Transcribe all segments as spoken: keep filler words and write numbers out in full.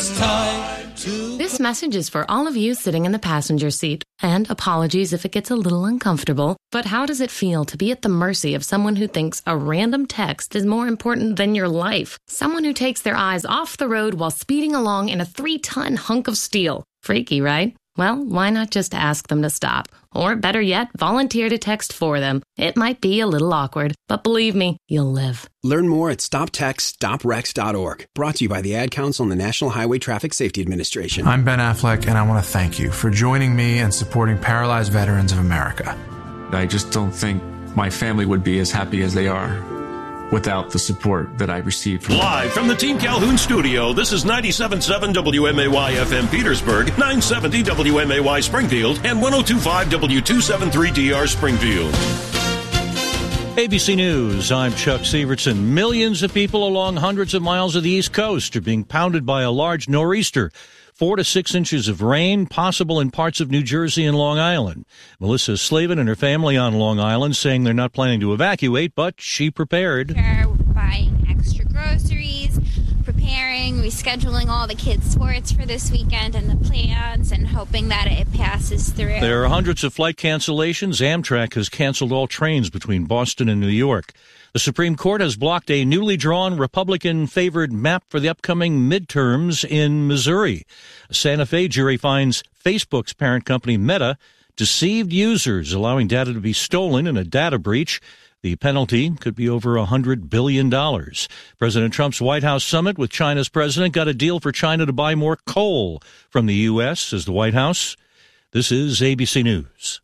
It's time to... This message is for all of you sitting in the passenger seat. And apologies if it gets a little uncomfortable, but how does it feel to be at the mercy of someone who thinks a random text is more important than your life? Someone who takes their eyes off the road while speeding along in a three-ton hunk of steel. Freaky, right? Well, why not just ask them to stop? Or better yet, volunteer to text for them. It might be a little awkward, but believe me, you'll live. Learn more at stop text stop wrecks dot org. Brought to you by the Ad Council and the National Highway Traffic Safety Administration. I'm Ben Affleck, and I want to thank you for joining me and supporting Paralyzed Veterans of America. I just don't think my family would be as happy as they are without the support that I received from Live from the Team Calhoun studio, this is ninety-seven point seven W M A Y F M Petersburg, nine seventy W M A Y Springfield, and one oh two point five W two seventy-three D R Springfield. A B C News, I'm Chuck Severson. Millions of people along hundreds of miles of the East Coast are being pounded by a large nor'easter. Four to six inches of rain, possible in parts of New Jersey and Long Island. Melissa Slavin and her family on Long Island saying they're not planning to evacuate, but she prepared. We're buying extra groceries, preparing, rescheduling all the kids' sports for this weekend and the plans, and hoping that it passes through. There are hundreds of flight cancellations. Amtrak has canceled all trains between Boston and New York. The Supreme Court has blocked a newly drawn Republican-favored map for the upcoming midterms in Missouri. A Santa Fe jury finds Facebook's parent company Meta deceived users, allowing data to be stolen in a data breach. The penalty could be over one hundred billion dollars. President Trump's White House summit with China's president got a deal for China to buy more coal from the U S, says the White House. This is A B C News.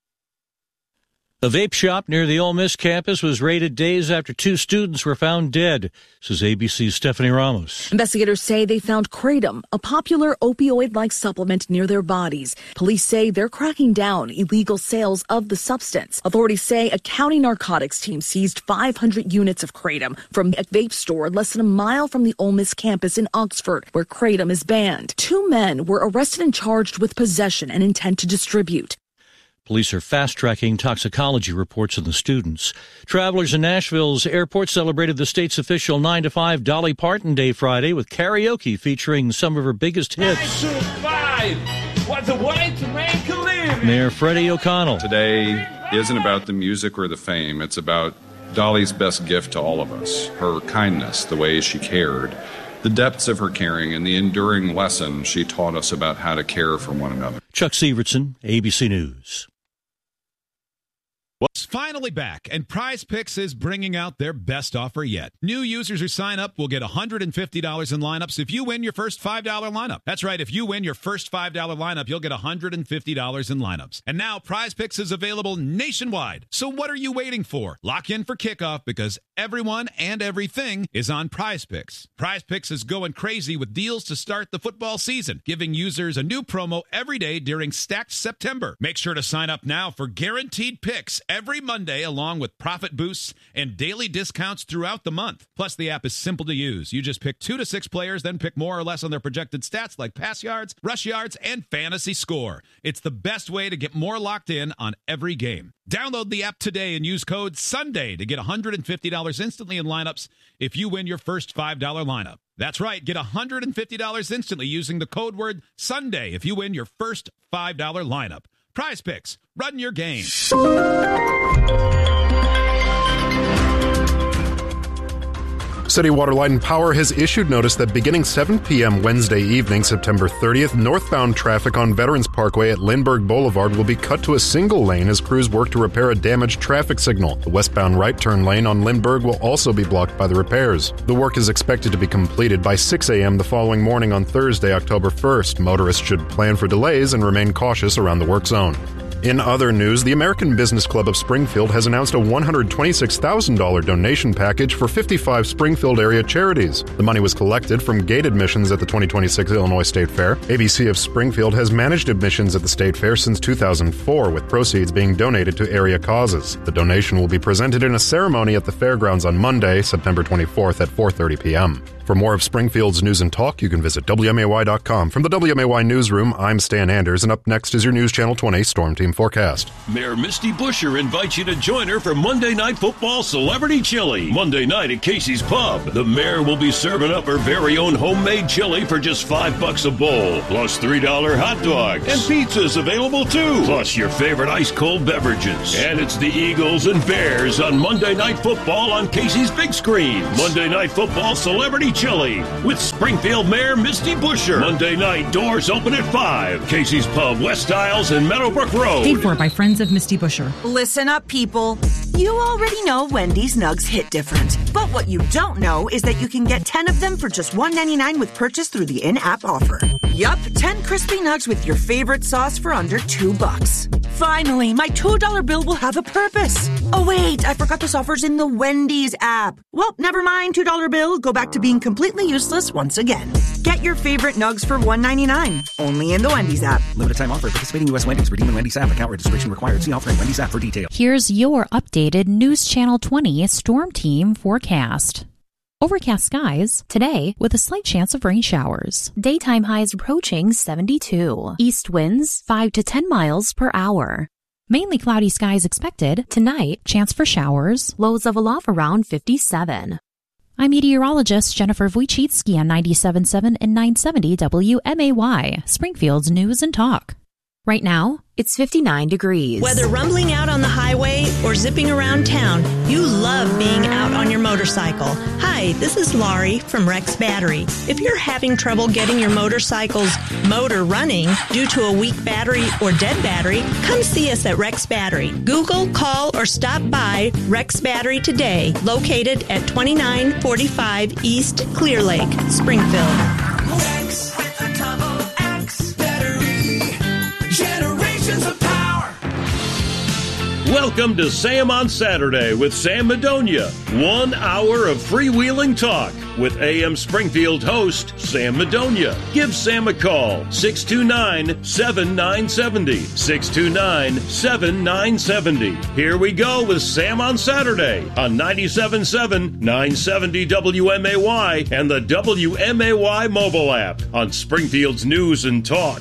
A vape shop near the Ole Miss campus was raided days after two students were found dead, says A B C's Stephanie Ramos. Investigators say they found Kratom, a popular opioid-like supplement, near their bodies. Police say they're cracking down illegal sales of the substance. Authorities say a county narcotics team seized five hundred units of Kratom from a vape store less than a mile from the Ole Miss campus in Oxford, where Kratom is banned. Two men were arrested and charged with possession and intent to distribute. Police are fast-tracking toxicology reports of the students. Travelers in Nashville's airport celebrated the state's official nine to five Dolly Parton Day Friday with karaoke featuring some of her biggest hits. nine to five, what a way to make a living. Mayor Freddie O'Connell. Today isn't about the music or the fame. It's about Dolly's best gift to all of us, her kindness, the way she cared, the depths of her caring, and the enduring lesson she taught us about how to care for one another. Chuck Severson, A B C News. It's finally back, and Prize Picks is bringing out their best offer yet. New users who sign up will get one hundred fifty dollars in lineups if you win your first five dollar lineup. That's right, if you win your first five dollar lineup, you'll get one hundred fifty dollars in lineups. And now Prize Picks is available nationwide. So what are you waiting for? Lock in for kickoff, because everyone and everything is on Prize Picks. Prize Picks is going crazy with deals to start the football season, giving users a new promo every day during Stacked September. Make sure to sign up now for guaranteed picks every Monday, along with profit boosts and daily discounts throughout the month. Plus, the app is simple to use. You just pick two to six players, then pick more or less on their projected stats like pass yards, rush yards, and fantasy score. It's the best way to get more locked in on every game. Download the app today and use code SUNDAY to get one hundred fifty dollars instantly in lineups if you win your first five dollar lineup. That's right, get one hundred fifty dollars instantly using the code word SUNDAY if you win your first five dollar lineup. Prize Picks, run your game. City Water, Light and Power has issued notice that beginning seven p.m. Wednesday evening, September thirtieth, northbound traffic on Veterans Parkway at Lindbergh Boulevard will be cut to a single lane as crews work to repair a damaged traffic signal. The westbound right turn lane on Lindbergh will also be blocked by the repairs. The work is expected to be completed by six a.m. the following morning on Thursday, October first. Motorists should plan for delays and remain cautious around the work zone. In other news, the American Business Club of Springfield has announced a one hundred twenty-six thousand dollars donation package for fifty-five Springfield area charities. The money was collected from gate admissions at the twenty twenty-six Illinois State Fair. A B C of Springfield has managed admissions at the State Fair since two thousand four, with proceeds being donated to area causes. The donation will be presented in a ceremony at the fairgrounds on Monday, September twenty-fourth at four thirty p.m. For more of Springfield's news and talk, you can visit W M A Y dot com. From the W M A Y Newsroom, I'm Stan Anders, and up next is your News Channel twenty Storm Team forecast. Mayor Misty Buscher invites you to join her for Monday Night Football Celebrity Chili. Monday night at Casey's Pub. The mayor will be serving up her very own homemade chili for just five bucks a bowl, plus three dollar hot dogs. And pizza's available too, plus your favorite ice-cold beverages. And it's the Eagles and Bears on Monday Night Football on Casey's big screen. Monday Night Football Celebrity Chili with Springfield Mayor Misty Buscher. Monday night, doors open at five. Casey's Pub, West Isles and Meadowbrook Road. Paid for by Friends of Misty Buscher. Listen up, people. You already know Wendy's Nugs hit different. But what you don't know is that you can get ten of them for just one ninety-nine with purchase through the in-app offer. Yup, ten crispy nugs with your favorite sauce for under two bucks. Finally, my two dollar bill will have a purpose. Oh wait, I forgot this offer's in the Wendy's app. Well, never mind, two dollar bill. Go back to being completely useless once again. Get your favorite nugs for one ninety-nine. Only in the Wendy's app. Limited time offer. Participating U S Wendy's. Redeem in Wendy's app. Account registration required. See offer in Wendy's app for details. Here's your updated News Channel twenty Storm Team forecast. Overcast skies today with a slight chance of rain showers. Daytime highs approaching seventy-two. East winds five to ten miles per hour. Mainly cloudy skies expected. Tonight, chance for showers. Lows level off around fifty-seven. I'm meteorologist Jennifer Wojcicki on ninety-seven point seven and nine seventy W M A Y, Springfield's News and Talk. Right now, it's fifty-nine degrees. Whether rumbling out on the highway or zipping around town, you love being out on your motorcycle. Hi, this is Laurie from Rex Battery. If you're having trouble getting your motorcycle's motor running due to a weak battery or dead battery, come see us at Rex Battery. Google, call, or stop by Rex Battery today, located at twenty-nine forty-five East Clear Lake, Springfield. Rex with a double X battery. Generations of power. Welcome to Sam on Saturday with Sam Madonia. One hour of freewheeling talk with A M Springfield host Sam Madonia. Give Sam a call, six two nine, seven nine seven zero, six two nine, seven nine seven zero. Here we go with Sam on Saturday on ninety-seven point seven, nine seventy W M A Y and the W M A Y mobile app on Springfield's News and Talk.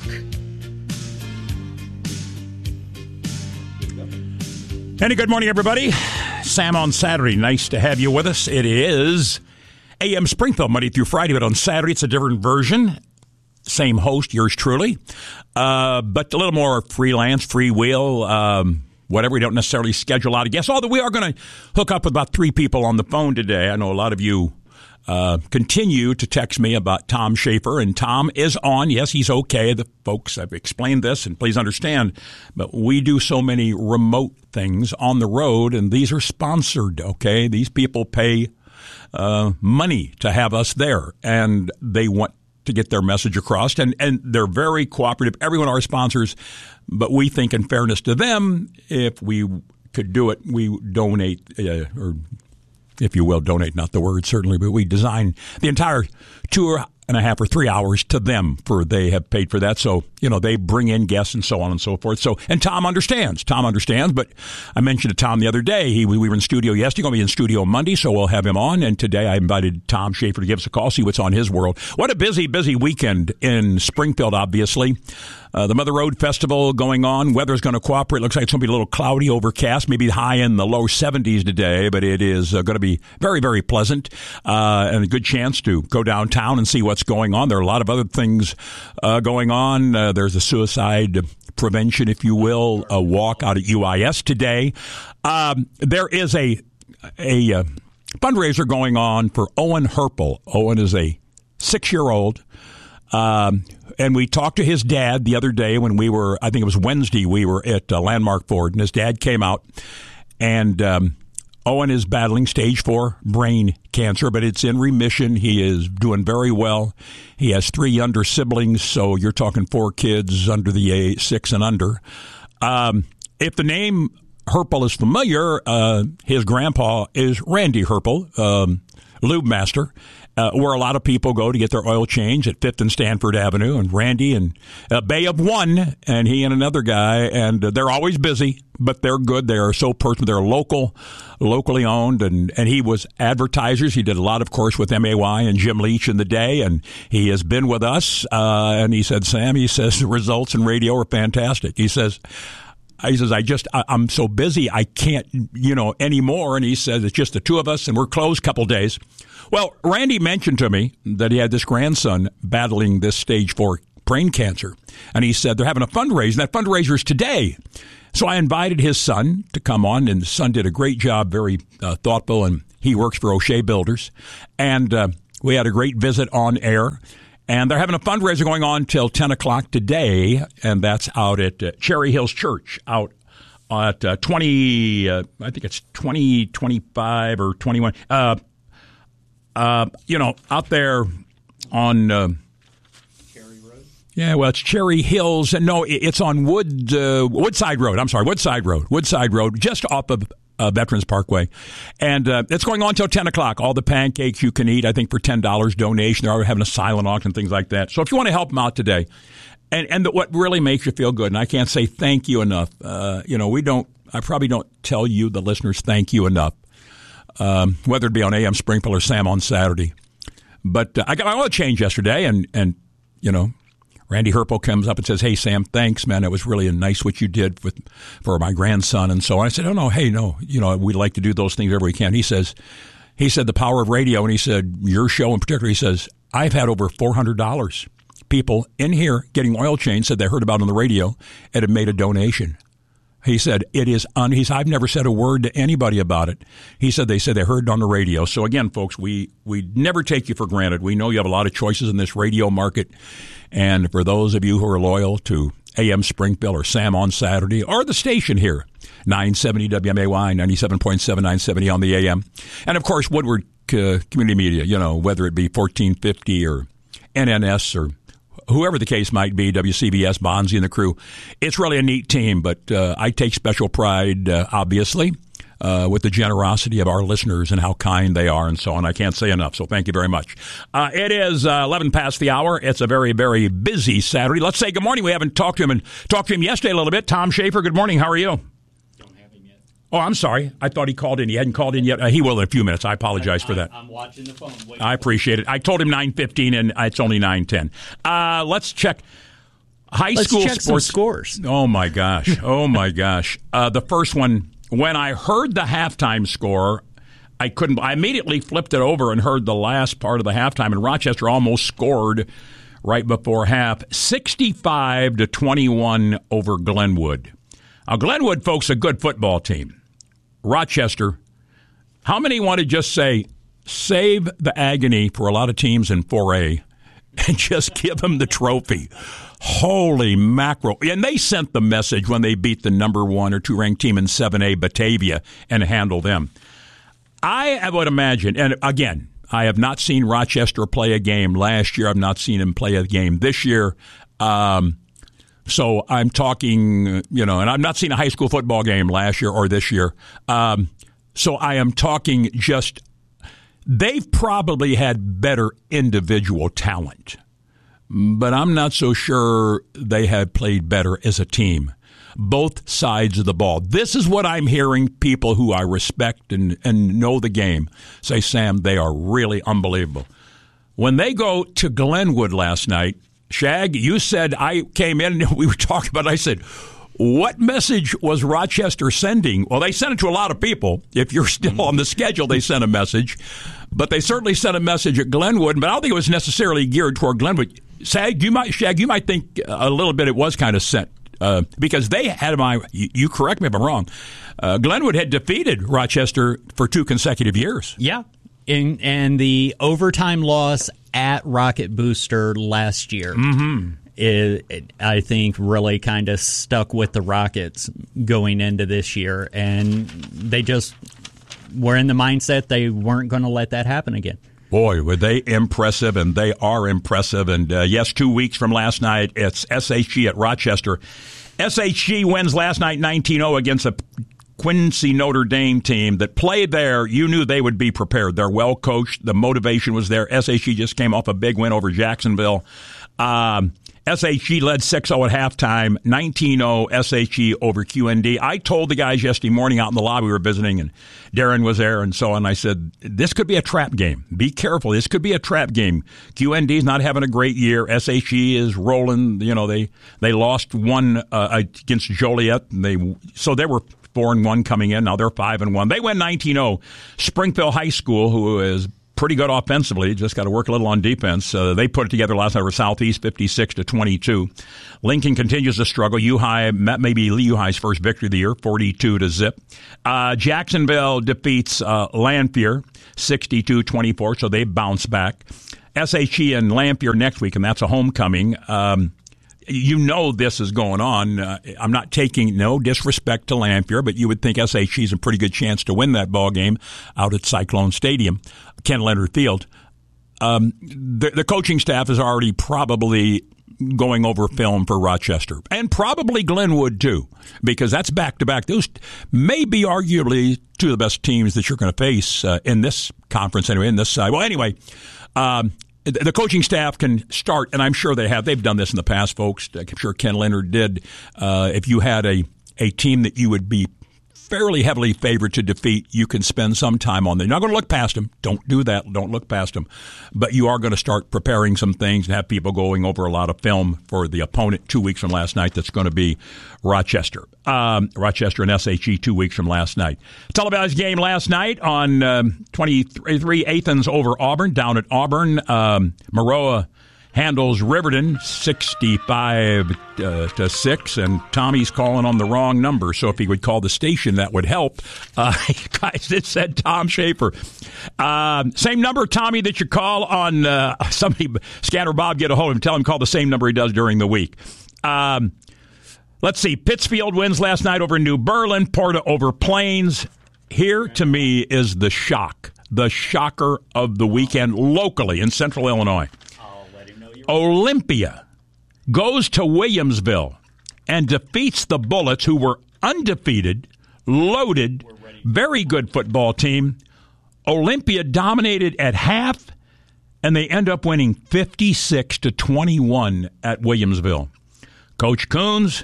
And a good morning, everybody. Sam on Saturday. Nice to have you with us. It is A M Springfield, Monday through Friday, but on Saturday it's a different version. Same host, yours truly, uh, but a little more freelance, freewheel, um, whatever. We don't necessarily schedule out a guest, although we are going to hook up with about three people on the phone today. I know a lot of you uh, continue to text me about Tom Schaefer, and Tom is on. Yes, he's okay. The folks have explained this, and please understand, but we do so many remote things on the road, and these are sponsored, okay? These people pay uh, money to have us there, and they want to get their message across, and, and they're very cooperative. Everyone are sponsors, but we think in fairness to them, if we could do it, we donate, uh, or if you will, donate, not the word certainly, but we design the entire tour and a half or three hours to them for they have paid for that. So, you know, they bring in guests and so on and so forth. So, and Tom understands. Tom understands, but I mentioned to Tom the other day, he, we were in studio yesterday, going to be in studio Monday, so we'll have him on. And today I invited Tom Schaefer to give us a call, see what's on his world. What a busy, busy weekend in Springfield, obviously. Uh, the Mother Road Festival going on. Weather's going to cooperate. Looks like it's going to be a little cloudy, overcast, maybe high in the low seventies today, but it is uh, going to be very, very pleasant uh, and a good chance to go downtown and see what's going on. There are a lot of other things uh, going on. Uh, there's a suicide prevention, if you will, a walk out at U I S today. Um, there is a, a uh, fundraiser going on for Owen Herpel. Owen is a six-year-old. Um, and we talked to his dad the other day when we were, I think it was Wednesday, we were at uh, Landmark Ford, and his dad came out, and um, Owen is battling stage four brain cancer, but it's in remission. He is doing very well. He has three younger siblings, so you're talking four kids under the age, six and under. Um, if the name Herpel is familiar, uh, his grandpa is Randy Herpel, um, lube master. uh, where a lot of people go to get their oil change at Fifth and Stanford Avenue. And Randy and uh, Bay of One, and he and another guy, and uh, they're always busy, but they're good. They are so personal. They're local, locally owned, and, and he was advertisers. He did a lot, of course, with M A Y and Jim Leach in the day, and he has been with us. Uh, and he said, Sam, he says, the results in radio are fantastic. He says, He says, I just, I, I'm so busy, I can't, you know, anymore. And he says, it's just the two of us, and we're closed a couple days. Well, Randy mentioned to me that he had this grandson battling this stage four brain cancer. And he said they're having a fundraiser, and that fundraiser is today. So I invited his son to come on, and the son did a great job, very uh, thoughtful, and he works for O'Shea Builders. And uh, we had a great visit on air. And they're having a fundraiser going on till ten o'clock today, and that's out at uh, Cherry Hills Church, out at uh, twenty, uh, I think it's twenty, twenty-five or twenty-one, uh, uh, you know, out there on... Uh, Cherry Road? Yeah, well, it's Cherry Hills, and no, it's on Wood uh, Woodside Road, I'm sorry, Woodside Road, Woodside Road, just off of Uh, Veterans Parkway. And uh, it's going on until ten o'clock. All the pancakes you can eat, I think, for ten dollars donation. They're having a silent auction, things like that. So if you want to help them out today, and, and the, what really makes you feel good, and I can't say thank you enough, uh, you know, we don't, I probably don't tell you, the listeners, thank you enough, um, whether it be on A M Springfield or Sam on Saturday. But uh, I got my oil change yesterday, and, and you know, Randy Herpel comes up and says, hey, Sam, thanks, man. It was really nice what you did with, for my grandson and so on. I said, oh, no, hey, no, you know, we like to do those things wherever we can. He says, he said the power of radio, and he said, your show in particular, he says, I've had over four hundred dollars. People in here getting oil change said they heard about it on the radio and have made a donation. He said, it is un. He said, I've never said a word to anybody about it. He said, they said they heard it on the radio. So again, folks, we, we never take you for granted. We know you have a lot of choices in this radio market. And for those of you who are loyal to A M Springfield or Sam on Saturday or the station here, nine seventy W M A Y, ninety-seven point seven, nine seventy on the A M. And of course, Woodward uh, Community Media, you know, whether it be fourteen fifty or N N S or whoever the case might be, W C B S, Bonzi and the crew. It's really a neat team, but uh, I take special pride, uh, obviously, uh, with the generosity of our listeners and how kind they are and so on. I can't say enough, so thank you very much. Uh, it is uh, eleven past the hour. It's a very, very busy Saturday. Let's say good morning. We haven't talked to him and talked to him yesterday a little bit. Tom Schaefer, good morning. How are you? Oh, I'm sorry. I thought he called in. He hadn't called in yet. Uh, he will in a few minutes. I apologize I, for that. I'm watching the phone. Wait I appreciate it. I told him nine fifteen, and it's only nine ten. Uh, let's check high let's school check sports some scores. Oh, my gosh. Oh, my gosh. Uh, the first one, when I heard the halftime score, I couldn't. I immediately flipped it over and heard the last part of the halftime, and Rochester almost scored right before half, sixty-five to twenty-one over Glenwood. Now, Glenwood, folks, a good football team. Rochester, how many want to just say, save the agony for a lot of teams in four A and just give them the trophy? Holy mackerel. And they sent the message when they beat the number one or two ranked team in seven A, Batavia, and handled them. I would imagine, and again, I have not seen Rochester play a game last year. I've not seen him play a game this year. Um, so I'm talking, you know, and I've not seen a high school football game last year or this year. Um, so I am talking just, they've probably had better individual talent, but I'm not so sure they have played better as a team. Both sides of the ball. This is what I'm hearing people who I respect and, and know the game say, Sam, they are really unbelievable. When they go to Glenwood last night, Shag, you said, I came in and we were talking about it. I said, what message was Rochester sending? Well, they sent it to a lot of people. If you're still on the schedule, they sent a message. But they certainly sent a message at Glenwood, but I don't think it was necessarily geared toward Glenwood. Shag, you might, Shag, you might think a little bit it was kind of sent. Uh, because they had my, you, you correct me if I'm wrong, uh, Glenwood had defeated Rochester for two consecutive years. Yeah, in, and the overtime loss at Rocket Booster last year, mm-hmm. it, it, I think, really kind of stuck with the Rockets going into this year, and they just were in the mindset they weren't going to let that happen again. Boy, were they impressive, and they are impressive. And, uh, yes, two weeks from last night, it's S H G at Rochester. S H G wins last night nineteen oh against a Quincy Notre Dame team that played there, you knew they would be prepared. They're well coached. The motivation was there. S H E just came off a big win over Jacksonville. Um, S H E led six oh at halftime, nineteen oh S H E over Q N D. I told the guys yesterday morning out in the lobby we were visiting, and Darren was there and so on. I said, this could be a trap game. Be careful. This could be a trap game. Q N D's not having a great year. S H E is rolling. You know, they they lost one uh, against Joliet. And they so they were four and one coming in. Now they're five and one. They win nineteen oh. Springfield High School, who is pretty good offensively, just got to work a little on defense. Uh, they put it together last night over Southeast, fifty-six to twenty-two. Lincoln continues to struggle. U-High, maybe Lee U-High's first victory of the year, forty-two to zip. Uh, Jacksonville defeats uh, Lanphier, sixty-two twenty-four, so they bounce back. S H E and Lanphier next week, and that's a homecoming. Um, you know this is going on. Uh, I'm not taking no disrespect to Lanphier, but you would think S H E's a pretty good chance to win that ball game out at Cyclone Stadium, Ken Leonard Field. Um, the, the coaching staff is already probably going over film for Rochester, and probably Glenwood too, because that's back-to-back. Those may be arguably two of the best teams that you're going to face uh, in this conference anyway, in this side. Well, anyway, um, the coaching staff can start, and I'm sure they have. They've done this in the past, folks. I'm sure Ken Leonard did. Uh, if you had a, a team that you would be fairly heavily favored to defeat, you can spend some time on them. You're not going to look past them. Don't do that. Don't look past them. But you are going to start preparing some things and have people going over a lot of film for the opponent two weeks from last night. That's going to be Rochester. Um, Rochester and S H E two weeks from last night. Televised game last night on um, twenty-three, Athens over Auburn. Down at Auburn, um, Maroa handles Riverton sixty-five uh, to six, and Tommy's calling on the wrong number. So if he would call the station, that would help. Uh, guys, it said Tom Schaefer. Uh, same number, Tommy, that you call on uh, somebody. Scanner Bob, get a hold of him. Tell him call the same number he does during the week. Um, let's see. Pittsfield wins last night over New Berlin. Porta over Plains. Here, to me, is the shock, the shocker of the weekend locally in Central Illinois. Olympia goes to Williamsville and defeats the Bullets, who were undefeated, loaded, very good football team. Olympia dominated at half, and they end up winning fifty-six to twenty-one at Williamsville. Coach Coons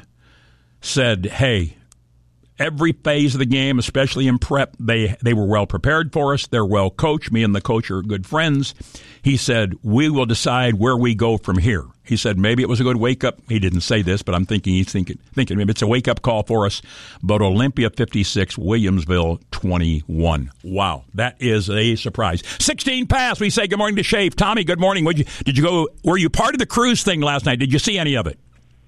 said, hey, every phase of the game, especially in prep, they, they were well prepared for us. They're well coached. Me and the coach are good friends. He said, we will decide where we go from here. He said, maybe it was a good wake-up. He didn't say this, but I'm thinking he's thinking, thinking maybe it's a wake-up call for us. But Olympia fifty-six, Williamsville twenty-one. Wow, that is a surprise. sixteen past, we say good morning to Shafe. Tommy, good morning. Would you, did you go? Were you part of the cruise thing last night? Did you see any of it?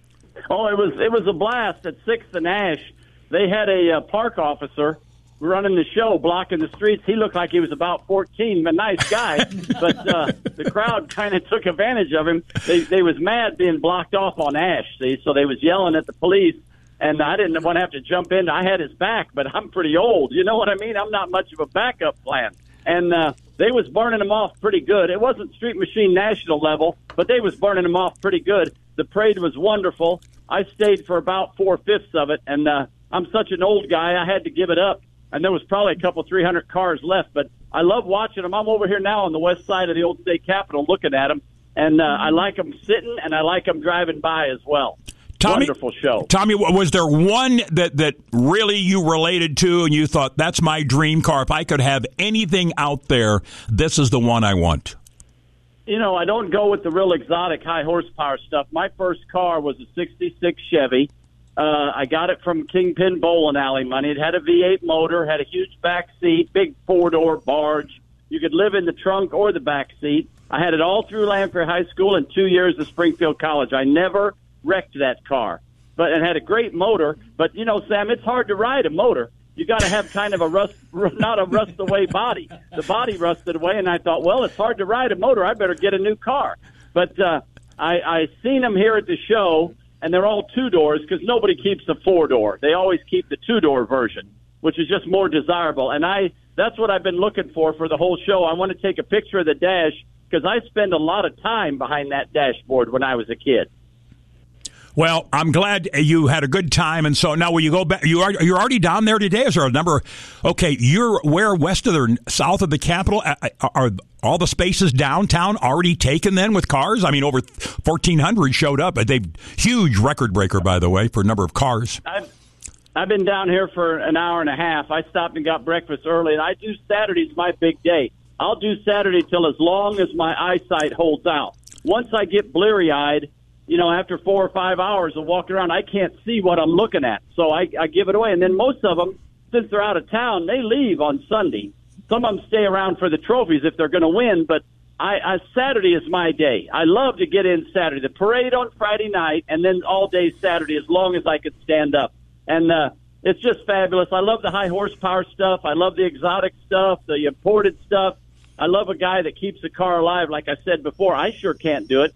Oh, it was it was a blast at sixth and Ash. They had a uh, park officer running the show, blocking the streets. He looked like he was about fourteen, a nice guy, but uh, the crowd kind of took advantage of him. They, they was mad being blocked off on Ash, see, so they was yelling at the police, and I didn't want to have to jump in. I had his back, but I'm pretty old. You know what I mean? I'm not much of a backup plan. And uh, they was burning them off pretty good. It wasn't Street Machine national level, but they was burning them off pretty good. The parade was wonderful. I stayed for about four-fifths of it, and uh, I'm such an old guy, I had to give it up. And there was probably a couple, three hundred cars left. But I love watching them. I'm over here now on the west side of the old state capitol looking at them. And uh, I like them sitting, and I like them driving by as well. Tommy, wonderful show. Tommy, was there one that, that really you related to and you thought, that's my dream car? If I could have anything out there, this is the one I want. You know, I don't go with the real exotic high horsepower stuff. My first car was a sixty-six Chevy. Uh, I got it from Kingpin Bowling Alley money. It had a V eight motor, had a huge back seat, big four-door barge. You could live in the trunk or the back seat. I had it all through Lanphier High School and two years of Springfield College. I never wrecked that car, but it had a great motor. But, you know, Sam, it's hard to ride a motor. You got to have kind of a rust, not a rust-away body. The body rusted away, and I thought, well, it's hard to ride a motor. I better get a new car. But uh, I, I seen them here at the show, and they're all two-doors because nobody keeps a four-door. They always keep the two-door version, which is just more desirable. And I that's what I've been looking for for the whole show. I want to take a picture of the dash because I spend a lot of time behind that dashboard when I was a kid. Well, I'm glad you had a good time, and so now will you go back? You are you're already down there today? Is there a number? Okay, you're where west of the south of the Capitol? Are all the spaces downtown already taken then with cars? I mean, over fourteen hundred showed up. They huge record breaker, by the way, for number of cars. I've, I've been down here for an hour and a half. I stopped and got breakfast early, and I do Saturdays my big day. I'll do Saturday till as long as my eyesight holds out. Once I get bleary-eyed, you know, after four or five hours of walking around, I can't see what I'm looking at. So I, I give it away. And then most of them, since they're out of town, they leave on Sunday. Some of them stay around for the trophies if they're going to win. But I, I Saturday is my day. I love to get in Saturday. The parade on Friday night, and then all day Saturday as long as I could stand up. And uh, it's just fabulous. I love the high horsepower stuff. I love the exotic stuff, the imported stuff. I love a guy that keeps a car alive. Like I said before, I sure can't do it.